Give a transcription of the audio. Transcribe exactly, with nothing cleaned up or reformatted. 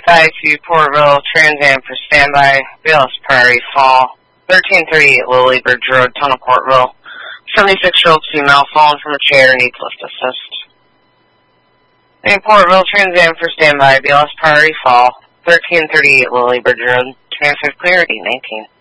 five to Porterville Trans Am for standby. B L S Prairie Fall. thirteen thirty-eight Lily Bridge Road, Tunnel, Porterville. seventy-six-year-old female fallen from a chair, needs lift assist. In Porterville Trans Am for standby. B L S Prairie Fall. thirteen thirty-eight Lily Bridge Road. Transfer clear at eight nineteen.